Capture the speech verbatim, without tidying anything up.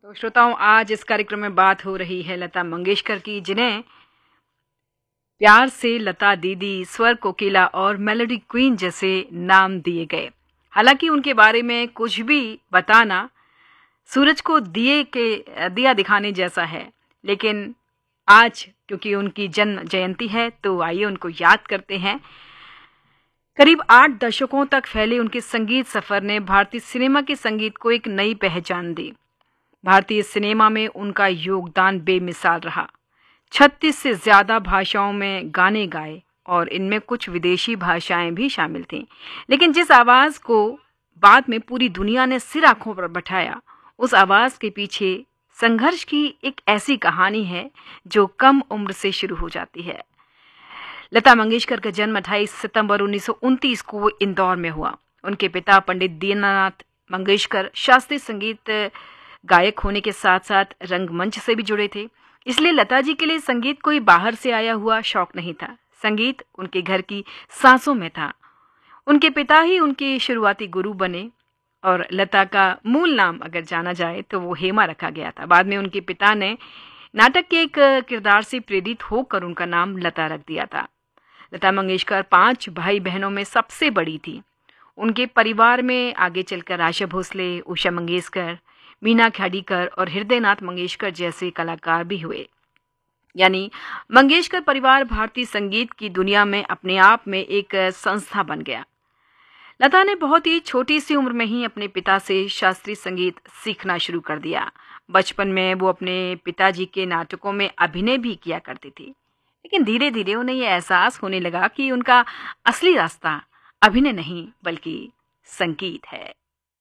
तो श्रोताओं, आज इस कार्यक्रम में बात हो रही है लता मंगेशकर की, जिन्हें प्यार से लता दीदी, स्वर कोकिला और मेलोडी क्वीन जैसे नाम दिए गए। हालांकि उनके बारे में कुछ भी बताना सूरज को दिए के दिया दिखाने जैसा है, लेकिन आज क्योंकि उनकी जन्म जयंती है तो आइए उनको याद करते हैं। करीब आठ दशकों तक फैले उनके संगीत सफर ने भारतीय सिनेमा के संगीत को एक नई पहचान दी। भारतीय सिनेमा में उनका योगदान बेमिसाल रहा। छत्तीस से ज्यादा भाषाओं में गाने गाए और इनमें कुछ विदेशी भाषाएं भी शामिल थीं। लेकिन जिस आवाज को बाद में पूरी दुनिया ने सिर आंखों पर बैठाया, उस आवाज के पीछे संघर्ष की एक ऐसी कहानी है जो कम उम्र से शुरू हो जाती है। लता मंगेशकर का जन्म अट्ठाईस सितंबर उन्नीस सौ उनतीस को इंदौर में हुआ। उनके पिता पंडित दीननाथ मंगेशकर शास्त्रीय संगीत गायक होने के साथ साथ रंगमंच से भी जुड़े थे। इसलिए लता जी के लिए संगीत कोई बाहर से आया हुआ शौक नहीं था। संगीत उनके घर की सांसों में था। उनके पिता ही उनके शुरुआती गुरु बने और लता का मूल नाम अगर जाना जाए तो वो हेमा रखा गया था। बाद में उनके पिता ने नाटक के एक किरदार से प्रेरित होकर उनका नाम लता रख दिया था। लता मंगेशकर पांच भाई बहनों में सबसे बड़ी थी। उनके परिवार में आगे चलकर आशा भोसले, उषा मंगेशकर, मीना खाड़ीकर और हृदयनाथ मंगेशकर जैसे कलाकार भी हुए। यानी मंगेशकर परिवार भारतीय संगीत की दुनिया में अपने आप में एक संस्था बन गया। लता ने बहुत ही छोटी सी उम्र में ही अपने पिता से शास्त्रीय संगीत सीखना शुरू कर दिया। बचपन में वो अपने पिताजी के नाटकों में अभिनय भी किया करती थी, लेकिन धीरे धीरे उन्हें यह एहसास होने लगा कि उनका असली रास्ता अभिनय नहीं बल्कि संगीत है।